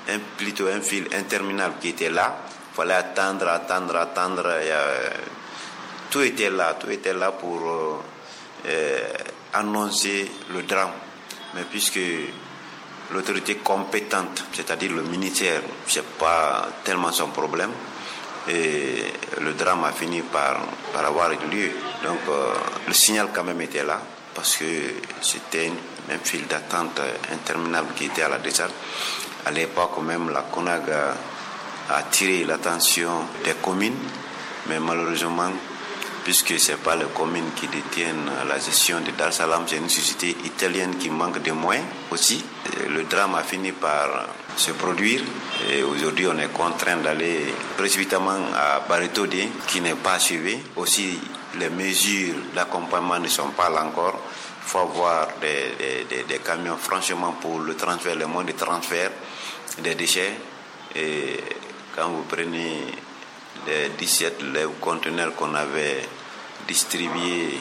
plutôt un fil interminable qui était là. Il fallait attendre. Tout était là pour annoncer le drame. Mais puisque l'autorité compétente, c'est-à-dire le ministère, c'est pas tellement son problème, et le drame a fini par avoir lieu. Donc le signal quand même était là, parce que c'était un fil d'attente interminable qui était à la décharge. À l'époque même, la CONAG a attiré l'attention des communes, mais malheureusement, puisque ce n'est pas les communes qui détiennent la gestion de Dar es Salaam, c'est une société italienne qui manque de moyens aussi. Le drame a fini par se produire et aujourd'hui on est contraint d'aller précipitamment à Baritode qui n'est pas suivi. Aussi les mesures d'accompagnement ne sont pas là encore. Il faut avoir des camions franchement pour le transfert, les moyens de transfert des déchets. Et quand vous prenez les 17 conteneurs qu'on avait distribués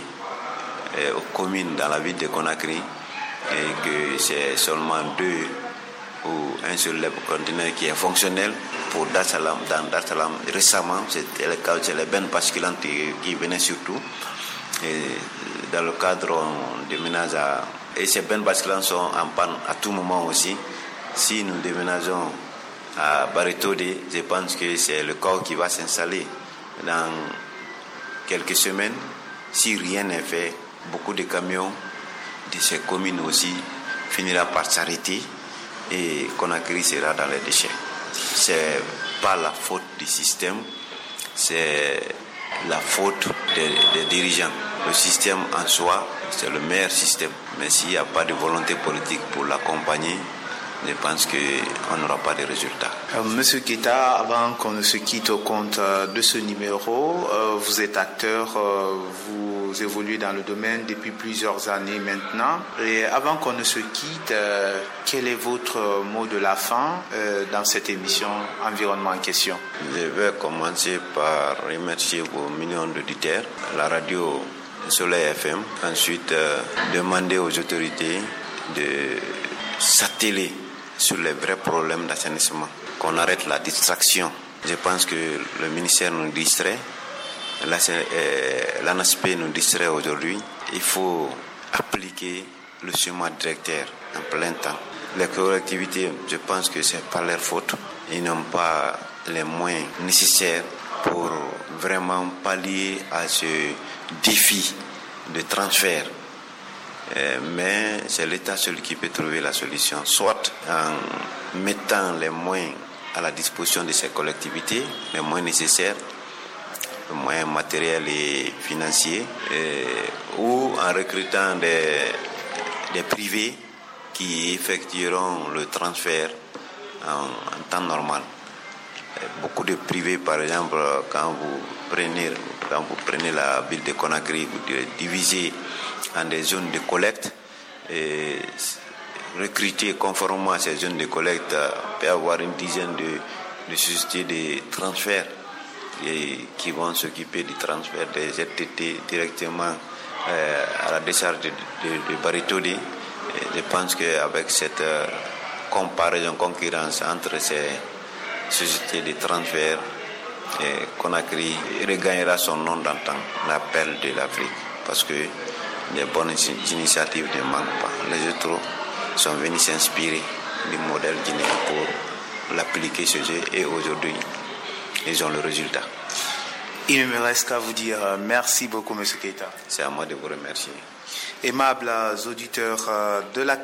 aux communes dans la ville de Conakry, et que c'est seulement 2 ou un seul conteneur qui est fonctionnel pour Dar es Salaam. Dans Dar es Salaam, récemment, c'était le cas, c'est les bennes basculantes qui venaient surtout. Et dans le cadre, on déménage et ces bennes basculantes sont en panne à tout moment aussi. Si nous déménageons à Baritode, je pense que c'est le corps qui va s'installer dans quelques semaines. Si rien n'est fait, beaucoup de camions de ces communes aussi finira par s'arrêter et Conakry sera dans les déchets. C'est pas la faute du système, c'est la faute des dirigeants. Le système en soi, c'est le meilleur système, mais s'il n'y a pas de volonté politique pour l'accompagner, je pense qu'on n'aura pas de résultats. Monsieur Keita, avant qu'on ne se quitte au compte de ce numéro, vous êtes acteur, vous évoluez dans le domaine depuis plusieurs années maintenant. Et avant qu'on ne se quitte, quel est votre mot de la fin dans cette émission Environnement en question? Je vais commencer par remercier vos millions d'auditeurs, la radio Soleil FM. Ensuite, demander aux autorités de s'atteler sur les vrais problèmes d'assainissement, qu'on arrête la distraction. Je pense que le ministère nous distrait, l'ANASP nous distrait aujourd'hui. Il faut appliquer le schéma directeur en plein temps. Les collectivités, je pense que c'est pas leur faute. Ils n'ont pas les moyens nécessaires pour vraiment pallier à ce défi de transfert. Mais c'est l'État seul qui peut trouver la solution, soit en mettant les moyens à la disposition de ces collectivités, les moyens nécessaires, les moyens matériels et financiers, ou en recrutant des privés qui effectueront le transfert en temps normal. Beaucoup de privés, par exemple, quand vous prenez la ville de Conakry, vous divisez en des zones de collecte et recruter conformément à ces zones de collecte peut avoir une dizaine de sociétés de transfert qui vont s'occuper du transfert des ZTT directement à la décharge de Baritode. Je pense qu'avec cette comparaison, concurrence entre ces sociétés de transfert, Conakry regagnera son nom d'antan, la perle de l'Afrique, parce que les bonnes initiatives ne manquent pas. Les autres sont venus s'inspirer du modèle guinéen pour l'appliquer chez eux et aujourd'hui, ils ont le résultat. Il ne me reste qu'à vous dire merci beaucoup, M. Keita. C'est à moi de vous remercier. Aimables auditeurs de la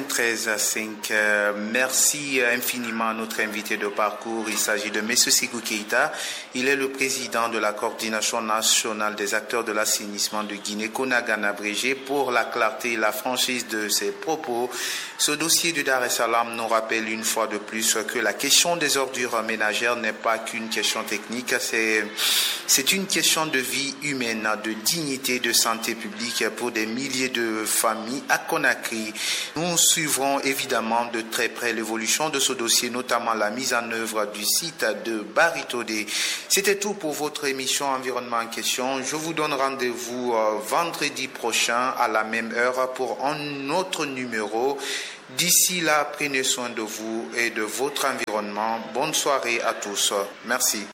93.5, merci infiniment à notre invité de parcours. Il s'agit de M. Sékou Keita. Il est le président de la coordination nationale des acteurs de l'assainissement de Guinée, CONAG en abrégé. Pour la clarté et la franchise de ses propos, ce dossier de Dar es Salaam nous rappelle une fois de plus que la question des ordures ménagères n'est pas qu'une question technique, c'est une question de vie humaine, de dignité, de santé publique pour des milliers de familles à Conakry. Nous suivrons évidemment de très près l'évolution de ce dossier, notamment la mise en œuvre du site de Baritode. C'était tout pour votre émission Environnement en question. Je vous donne rendez-vous vendredi prochain à la même heure pour un autre numéro. D'ici là, prenez soin de vous et de votre environnement. Bonne soirée à tous. Merci.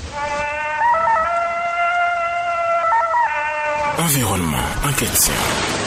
Environnement en question.